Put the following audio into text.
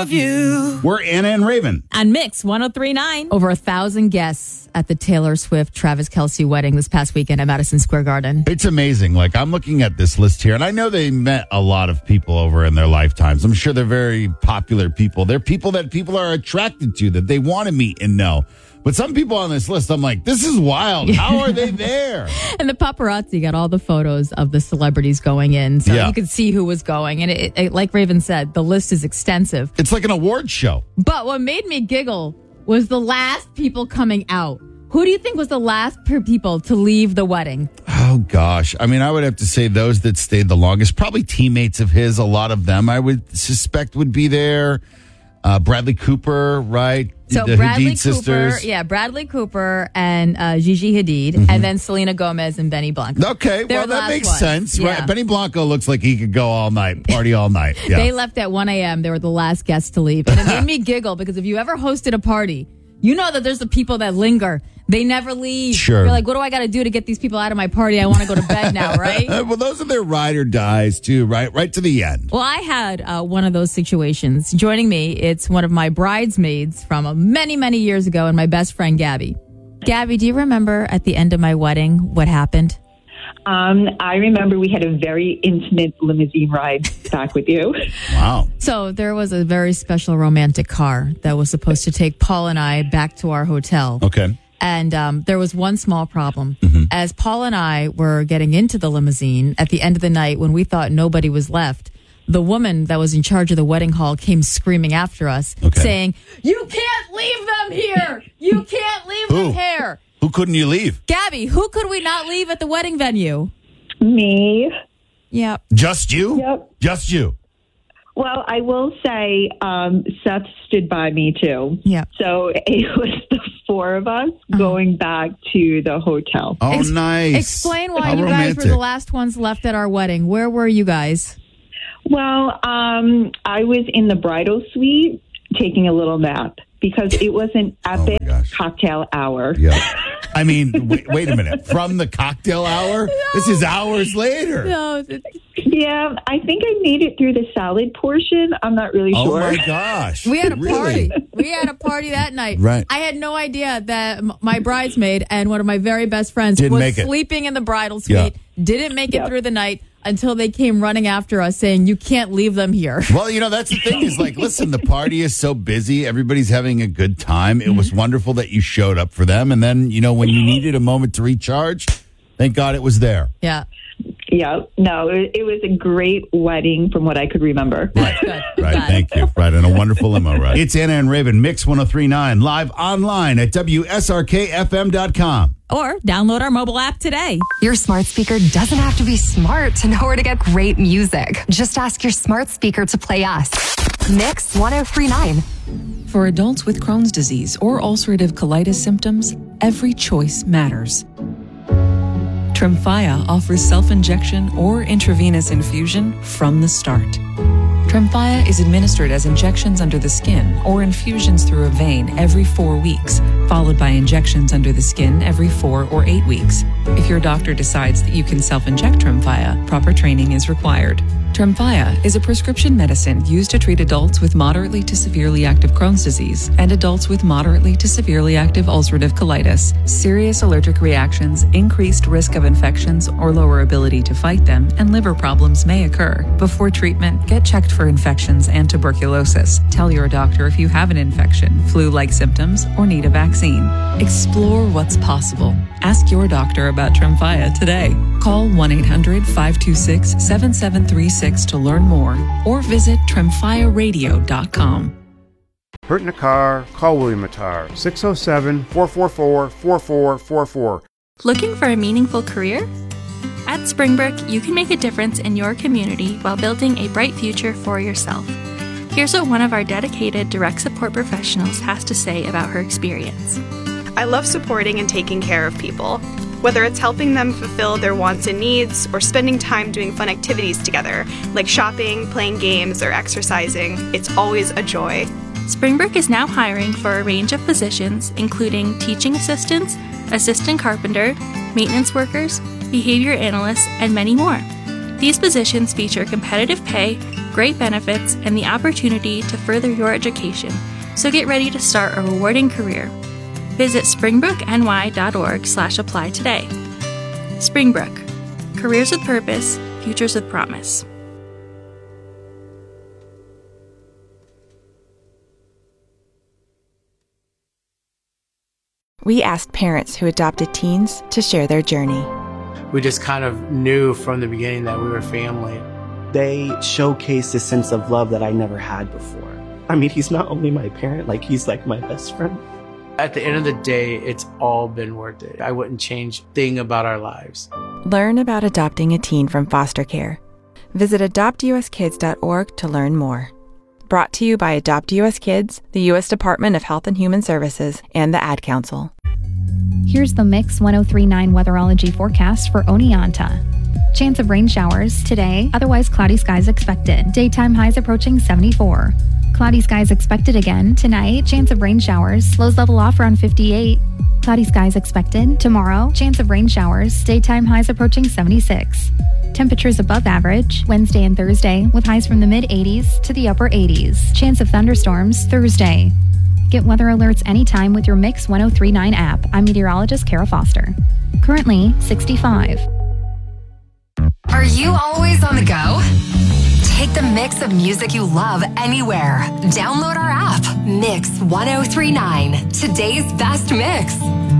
of you. We're Anna and Raven. On Mix 103.9. Over 1,000 guests at the Taylor Swift Travis Kelce wedding this past weekend at Madison Square Garden. It's amazing. Like, I'm looking at this list here, and I know they met a lot of people over in their lifetimes. I'm sure they're very popular people. They're people that people are attracted to, that they want to meet and know. But some people on this list, I'm like, this is wild. How are they there? And the paparazzi got all the photos of the celebrities going in, so you could see who was going. And it, like Raven said, the list is extensive. It's like an award show. But what made me giggle was the last people coming out. Who do you think was the last people to leave the wedding? Oh, gosh. I mean, I would have to say those that stayed the longest, probably teammates of his. A lot of them, I would suspect, would be there. Bradley Cooper, right? So the Bradley Hadid Cooper, sisters. Bradley Cooper and Gigi Hadid, and then Selena Gomez and Benny Blanco. Okay, They're well, the that last makes ones. sense, Yeah. right? Benny Blanco looks like he could go all night, party all night. Yeah. They left at 1 a.m. They were the last guests to leave. And it made me giggle because if you ever hosted a party, you know that there's the people that linger. They never leave. Sure. You're like, what do I got to do to get these people out of my party? I want to go to bed now, right? Well, those are their ride or dies, too, right? Right to the end. Well, I had one of those situations. Joining me, it's one of my bridesmaids from many, many years ago and my best friend, Gabby. Gabby, do you remember at the end of my wedding what happened? I remember we had a very intimate limousine ride back with you. Wow. So there was a very special romantic car that was supposed to take Paul and I back to our hotel. Okay. And there was one small problem. Mm-hmm. As Paul and I were getting into the limousine at the end of the night when we thought nobody was left, the woman that was in charge of the wedding hall came screaming after us, saying, "You can't leave them here! You can't leave them here!" Who couldn't you leave? Gabby, who could we not leave at the wedding venue? Me. Yeah. Just you? Yep. Just you? Well, I will say Seth stood by me, too. Yeah. So it was the four of us going back to the hotel. Oh, nice. Explain why How you romantic. guys were the last ones left at our wedding. Where were you guys? Well, I was in the bridal suite taking a little nap because it was an epic cocktail hour. Yeah. I mean, wait a minute. From the cocktail hour? No. This is hours later. No. Yeah, I think I made it through the salad portion. I'm not really sure. Oh, my gosh. We had a Really? party. We had a party that night. Right. I had no idea that my bridesmaid and one of my very best friends Didn't was make it. sleeping in the bridal suite, didn't make it through the night until they came running after us saying, "You can't leave them here." Well, you know, that's the thing is like, listen, the party is so busy. Everybody's having a good time. It was wonderful that you showed up for them. And then, you know, when you needed a moment to recharge, thank God it was there. Yeah. Yeah, no, it was a great wedding from what I could remember. Right. Good. Right. Got it. Thank you. Right. And a wonderful limo ride. It's Anna and Raven, Mix 103.9, live online at WSRKFM.com. Or download our mobile app today. Your smart speaker doesn't have to be smart to know where to get great music. Just ask your smart speaker to play us. Mix 103.9. For adults with Crohn's disease or ulcerative colitis symptoms, every choice matters. Tremfya offers self-injection or intravenous infusion from the start. Tremfya is administered as injections under the skin or infusions through a vein every 4 weeks, followed by injections under the skin every 4 or 8 weeks. If your doctor decides that you can self-inject Tremfya, proper training is required. Tremfya is a prescription medicine used to treat adults with moderately to severely active Crohn's disease and adults with moderately to severely active ulcerative colitis. Serious allergic reactions, increased risk of infections or lower ability to fight them, and liver problems may occur. Before treatment, get checked for infections and tuberculosis. Tell your doctor if you have an infection, flu-like symptoms, or need a vaccine. Explore what's possible. Ask your doctor about Tremfya today. Call 1-800-526-7736 to learn more or visit tremfyaradio.com. Hurt in a car? Call William Attar, 607-444-4444. Looking for a meaningful career? At Springbrook, you can make a difference in your community while building a bright future for yourself. Here's what one of our dedicated direct support professionals has to say about her experience. I love supporting and taking care of people. Whether it's helping them fulfill their wants and needs or spending time doing fun activities together, like shopping, playing games, or exercising, it's always a joy. Springbrook is now hiring for a range of positions, including teaching assistants, assistant carpenter, maintenance workers, behavior analysts, and many more. These positions feature competitive pay, great benefits, and the opportunity to further your education. So get ready to start a rewarding career. Visit springbrookny.org/apply today. Springbrook. Careers with purpose, futures with promise. We asked parents who adopted teens to share their journey. We just kind of knew from the beginning that we were family. They showcased a sense of love that I never had before. I mean, he's not only my parent, he's like my best friend. At the end of the day, it's all been worth it. I wouldn't change a thing about our lives. Learn about adopting a teen from foster care. Visit adoptuskids.org to learn more. Brought to you by Adopt US Kids, the U.S. Department of Health and Human Services, and the Ad Council. Here's the Mix 1039 weatherology forecast for Oneonta. Chance of rain showers today, otherwise cloudy skies expected. Daytime highs approaching 74. Cloudy skies expected again tonight. Chance of rain showers. Lows level off around 58. Cloudy skies expected. Tomorrow, chance of rain showers. Daytime highs approaching 76. Temperatures above average Wednesday and Thursday, with highs from the mid-80s to the upper 80s. Chance of thunderstorms Thursday. Get weather alerts anytime with your Mix 1039 app. I'm meteorologist Kara Foster. Currently 65. Are you always on the go? Take the mix of music you love anywhere. Download our app, Mix 1039. Today's best mix.